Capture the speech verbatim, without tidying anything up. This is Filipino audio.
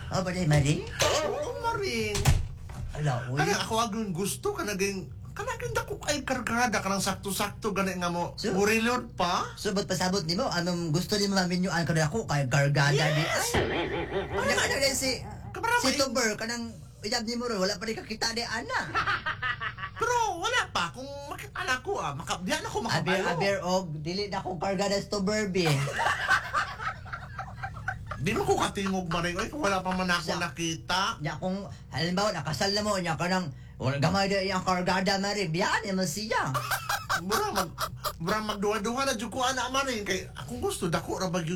Oh, ba day mari? Oo, maring. Ala, uy. Kaya ako agong gusto ka naging kanaging dako kay kargada kanang sakto-sakto gani nga mo. So- Murilod pa. Subot pasabot nimo, anong gusto nimo maminyuan ka na ako kay gargada di. Ay. Ano ka na si Kabarama, si eh. Tuber kanang iyab nimo ro wala pa rin kakita di ana. Pero wala pa kung makita ko ah. Maka, di ako Aber makabalo. aber og dili na ko gargada sa Tuber bi. Di mo ko katingog maring. Ay, kung wala pa man ako Sa- nakita. Nya kung halimbawa nakasal na mo nya kanang wala gamay di ang gargada mari biyan mo siya. Mura mag... Mura magduha-duha na dyan ko ana maring. Kay akong gusto, dako ra ba yun